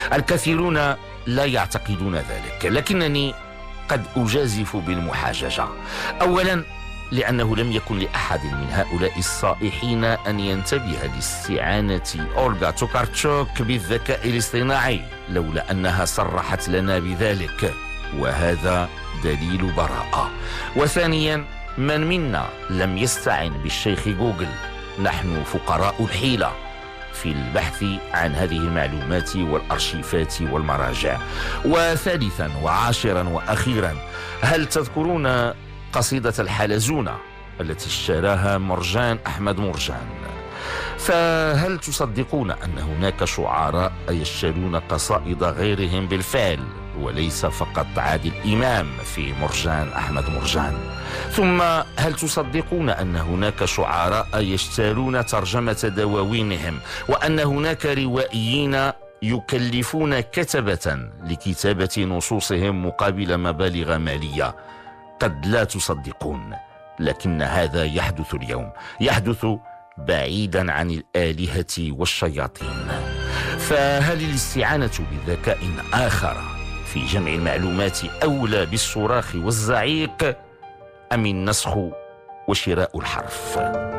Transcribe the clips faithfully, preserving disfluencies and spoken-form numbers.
الكثيرون لا يعتقدون ذلك، لكنني قد أجازف بالمحاججة. أولا، لأنه لم يكن لأحد من هؤلاء الصائحين أن ينتبه لاستعانة أولغا توكارتشوك بالذكاء الاصطناعي لولا أنها صرحت لنا بذلك، وهذا دليل براءة. وثانيا، من منا لم يستعن بالشيخ جوجل؟ نحن فقراء الحيلة في البحث عن هذه المعلومات والأرشيفات والمراجع. وثالثا وعاشرا وأخيرا، هل تذكرون قصيدة الحلزونة التي اشتراها مرجان أحمد مرجان؟ فهل تصدقون أن هناك شعراء يشترون قصائد غيرهم بالفعل، وليس فقط عادل إمام في مرجان أحمد مرجان؟ ثم هل تصدقون أن هناك شعراء يشترون ترجمة دواوينهم، وأن هناك روائيين يكلفون كتبة لكتابة نصوصهم مقابل مبالغ مالية؟ قد لا تصدقون، لكن هذا يحدث اليوم، يحدث بعيدا عن الآلهة والشياطين. فهل الاستعانة بذكاء آخر في جمع المعلومات أولى بالصراخ والزعيق أم النسخ وشراء الحرف؟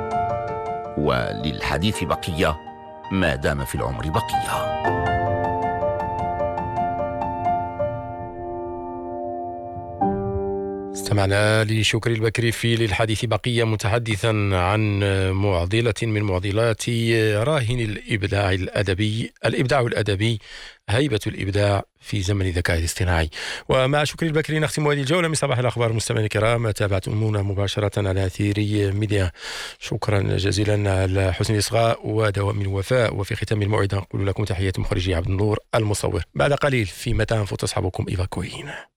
وللحديث بقية ما دام في العمر بقية. استمعنا لشكري البكري في للحديث بقية، متحدثا عن معضلة من معضلات راهن الإبداع الأدبي الإبداع الأدبي هيبة الإبداع في زمن الذكاء الاصطناعي. ومع شكري البكري نختم هذه الجولة من صباح الأخبار. مستمعينا الكرام، تابعتمونا مباشرة على أثير ميديا. شكرا جزيلا على حسن الإصغاء ودوام الوفاء. وفي ختام الموعد نقول لكم تحية مخرجي عبد النور المصور. بعد قليل في متى تصحبكم إيفا كوين.